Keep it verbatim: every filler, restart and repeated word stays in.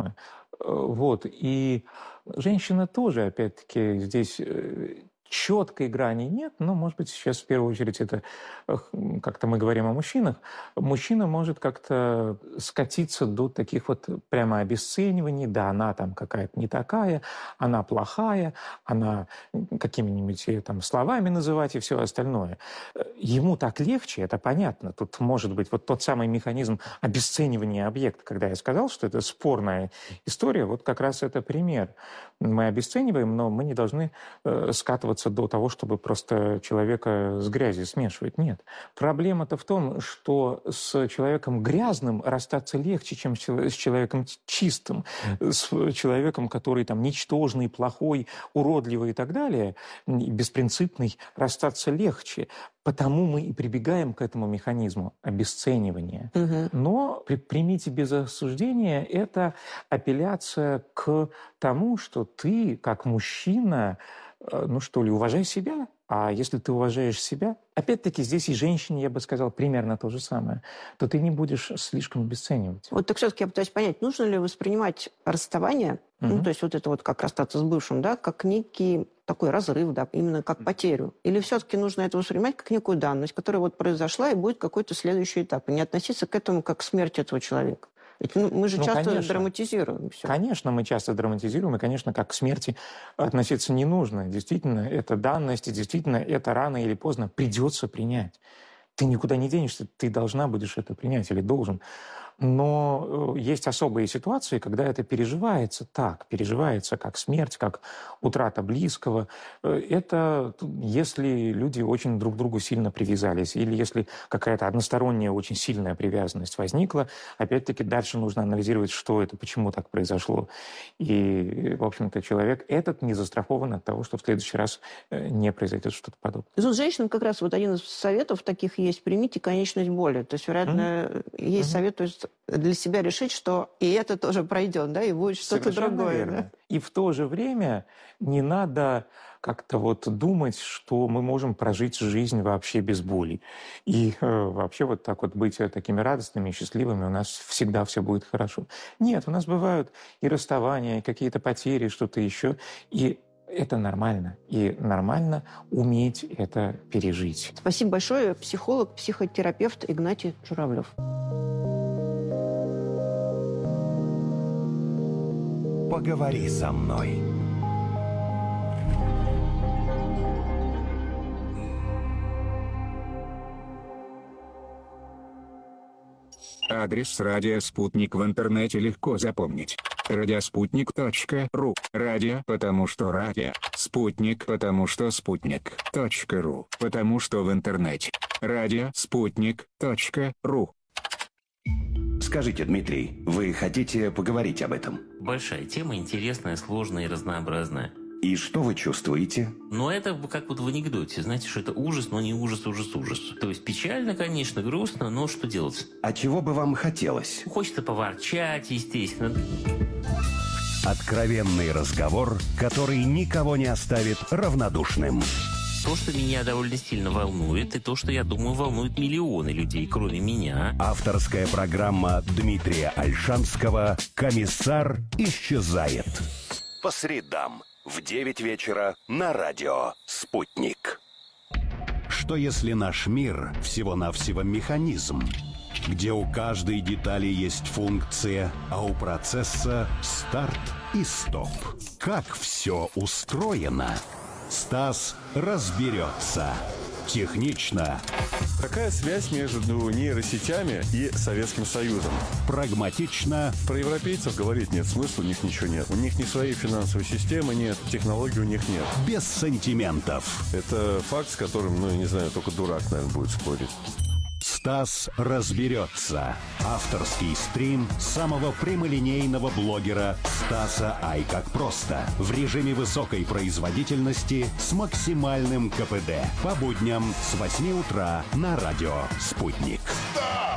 остальное. Вот. И женщины тоже, опять-таки, здесь четкой грани нет, но, может быть, сейчас в первую очередь это, как-то мы говорим о мужчинах, мужчина может как-то скатиться до таких вот прямо обесцениваний, да, она там какая-то не такая, она плохая, она какими-нибудь там словами называть и все остальное. Ему так легче, это понятно. Тут может быть вот тот самый механизм обесценивания объекта, когда я сказал, что это спорная история, вот как раз это пример. Мы обесцениваем, но мы не должны э, скатываться до того, чтобы просто человека с грязью смешивать. Нет. Проблема-то в том, что с человеком грязным расстаться легче, чем с человеком чистым. С человеком, который там ничтожный, плохой, уродливый и так далее, беспринципный, расстаться легче. Потому мы и прибегаем к этому механизму обесценивания. Угу. Но при, примите без осуждения, это апелляция к тому, что ты, как мужчина, ну что ли, уважай себя. А если ты уважаешь себя, опять-таки здесь и женщине, я бы сказал, примерно то же самое, то ты не будешь слишком обесценивать. Вот так все-таки я пытаюсь понять, нужно ли воспринимать расставание, угу. ну то есть вот это вот как расстаться с бывшим, да, как некий такой разрыв, да, именно как потерю. Или все-таки нужно это воспринимать как некую данность, которая вот произошла и будет какой-то следующий этап, и не относиться к этому как к смерти этого человека. Ведь мы же ну, часто конечно. драматизируем все. Конечно, мы часто драматизируем, и, конечно, как к смерти относиться не нужно. Действительно, это данность, и действительно, это рано или поздно придется принять. Ты никуда не денешься, ты должна будешь это принять или должен. Но есть особые ситуации, когда это переживается так, переживается как смерть, как утрата близкого. Это если люди очень друг к другу сильно привязались, или если какая-то односторонняя очень сильная привязанность возникла, опять-таки дальше нужно анализировать, что это, почему так произошло. И, в общем-то, человек этот не застрахован от того, что в следующий раз не произойдет что-то подобное. Тут женщинам как раз вот один из советов таких есть: примите конечность боли. То есть, вероятно, mm-hmm. есть mm-hmm. совет, то есть для себя решить, что и это тоже пройдет, да, и будет что-то Совершенно другое. Верно. Да? И в то же время не надо как-то вот думать, что мы можем прожить жизнь вообще без боли. И э, вообще вот так вот быть такими радостными и счастливыми, у нас всегда все будет хорошо. Нет, у нас бывают и расставания, и какие-то потери, что-то еще. И это нормально. И нормально уметь это пережить. Спасибо большое. Психолог, психотерапевт Игнатий Журавлев. Поговори со мной. Адрес радио «Спутник» в интернете легко запомнить. радиоспутник точка ру. Радио, потому что радио. Спутник, потому что спутник. Точка ру, потому что в интернете. радио спутник точка ру. Скажите, Дмитрий, вы хотите поговорить об этом? Большая тема, интересная, сложная и разнообразная. И что вы чувствуете? Но это как вот в анекдоте. Знаете, что это ужас, но не ужас, ужас, ужас. То есть печально, конечно, грустно, но что делать? А чего бы вам хотелось? Хочется поворчать, естественно. Откровенный разговор, который никого не оставит равнодушным. То, что меня довольно сильно волнует, и то, что, я думаю, волнует миллионы людей, кроме меня. Авторская программа Дмитрия Ольшанского «Комиссар исчезает». По средам в девять вечера на радио «Спутник». Что если наш мир всего-навсего механизм, где у каждой детали есть функция, а у процесса старт и стоп? Как все устроено? Стас разберется. Технично. Какая связь между нейросетями и Советским Союзом? Прагматично. Про европейцев говорить нет смысла, у них ничего нет. У них ни своей финансовой системы нет, технологий у них нет. Без сантиментов. Это факт, с которым, ну, я не знаю, только дурак, наверное, будет спорить. Стас разберется. Авторский стрим самого прямолинейного блогера Стаса Ай как просто. В режиме высокой производительности с максимальным ка пэ дэ. По будням с восьми утра на радио «Спутник».